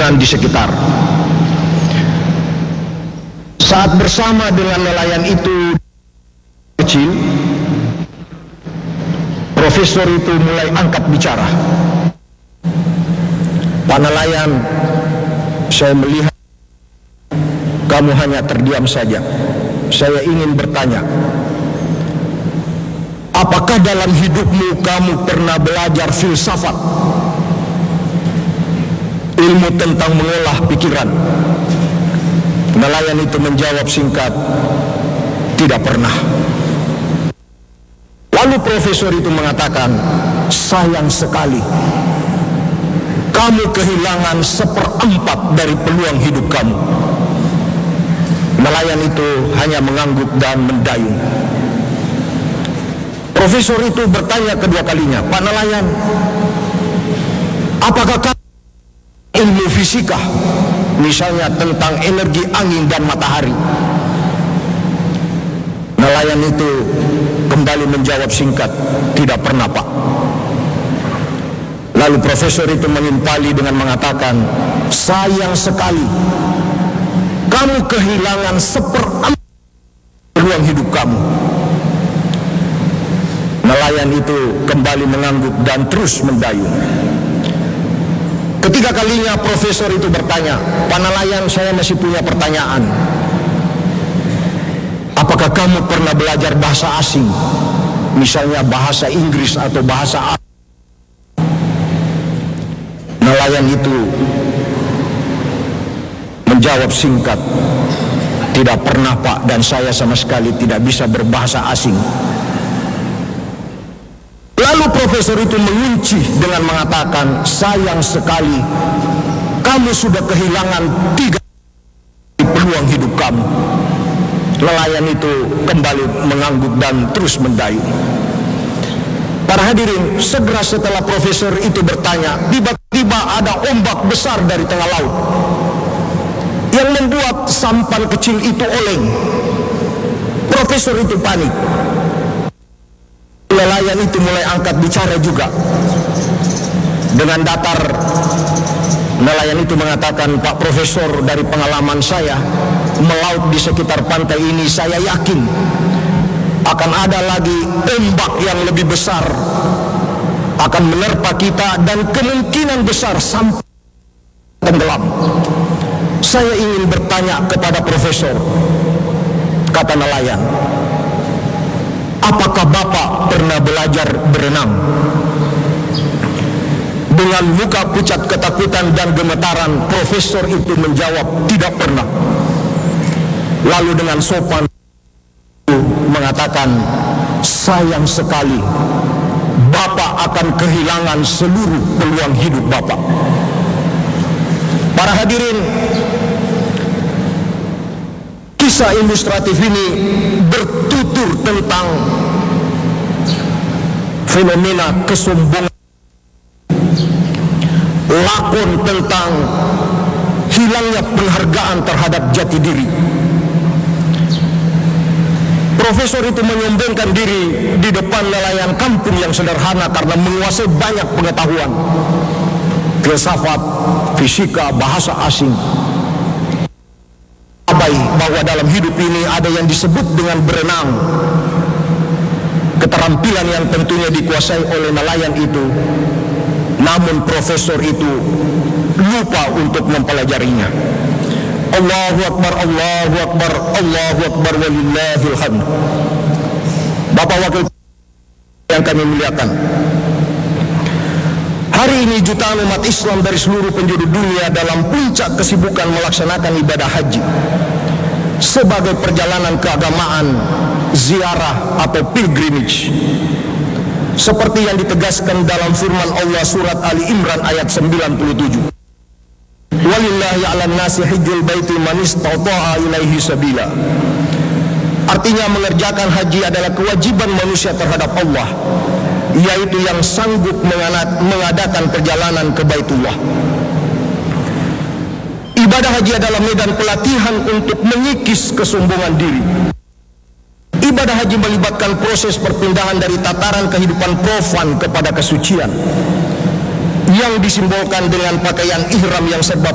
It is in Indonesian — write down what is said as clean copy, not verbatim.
lingkungan di sekitar. Saat bersama dengan nelayan itu kecil, profesor itu mulai angkat bicara. Pak nelayan, saya melihat kamu hanya terdiam saja. Saya ingin bertanya, apakah dalam hidupmu kamu pernah belajar filsafat? Ilmu tentang mengolah pikiran. Nelayan itu menjawab singkat, tidak pernah. Lalu profesor itu mengatakan, sayang sekali, kamu kehilangan 1/4 dari peluang hidup kamu. Nelayan itu hanya mengangguk dan mendayung. Profesor itu bertanya kedua kalinya, Pak nelayan, apakah kamu ilmu fisika, misalnya tentang energi angin dan matahari? Nelayan itu kembali menjawab singkat, tidak pernah Pak. Lalu profesor itu menimpali dengan mengatakan, sayang sekali, kamu kehilangan 1/4 peluang hidup kamu. Nelayan itu kembali mengangguk dan terus mendayung. Ketiga kalinya profesor itu bertanya, Pak nelayan, saya masih punya pertanyaan. Apakah kamu pernah belajar bahasa asing, misalnya bahasa Inggris atau bahasa Arab? Nelayan itu menjawab singkat, tidak pernah Pak, dan saya sama sekali tidak bisa berbahasa asing. Lalu profesor itu mengunci dengan mengatakan, sayang sekali, kamu sudah kehilangan 3 peluang hidup kamu. Nelayan itu kembali mengangguk dan terus mendayung. Para hadirin, segera setelah profesor itu bertanya, tiba-tiba ada ombak besar dari tengah laut yang membuat sampan kecil itu oleng. Profesor itu panik. Nelayan itu mulai angkat bicara juga. Dengan datar, nelayan itu mengatakan, Pak Profesor, dari pengalaman saya melaut di sekitar pantai ini, saya yakin akan ada lagi ombak yang lebih besar akan menerpa kita dan kemungkinan besar sampai tenggelam. Saya ingin bertanya kepada Profesor, kata nelayan, apakah Bapak pernah belajar berenang? Dengan muka pucat ketakutan dan gemetaran, profesor itu menjawab, tidak pernah. Lalu dengan sopan mengatakan, sayang sekali, Bapak akan kehilangan seluruh peluang hidup Bapak. Para hadirin, kisah ilustratif ini bertutur tentang fenomena kesombongan, lakon tentang hilangnya penghargaan terhadap jati diri. Profesor itu menyombongkan diri di depan nelayan kampung yang sederhana karena menguasai banyak pengetahuan, filsafat, fisika, bahasa asing. Abai bahwa dalam hidup ini ada yang disebut dengan berenang, keterampilan yang tentunya dikuasai oleh nelayan itu. Namun profesor itu lupa untuk mempelajarinya. Allahu Akbar, Allahu Akbar, Allahu Akbar, walillahil hamd. Bapak Wakil yang kami muliakan, hari ini jutaan umat Islam dari seluruh penjuru dunia dalam puncak kesibukan melaksanakan ibadah haji sebagai perjalanan keagamaan, ziarah atau pilgrimage, seperti yang ditegaskan dalam firman Allah surat Ali Imran ayat 97. Walillahi 'alan nasi hajjul baiti man istata'a ilaihi sabila. Artinya mengerjakan haji adalah kewajiban manusia terhadap Allah, yaitu yang sanggup mengadakan perjalanan ke Baitullah. Ibadah haji adalah medan pelatihan untuk mengikis kesombongan diri. Ibadah haji melibatkan proses perpindahan dari tataran kehidupan profan kepada kesucian, yang disimbolkan dengan pakaian ihram yang serba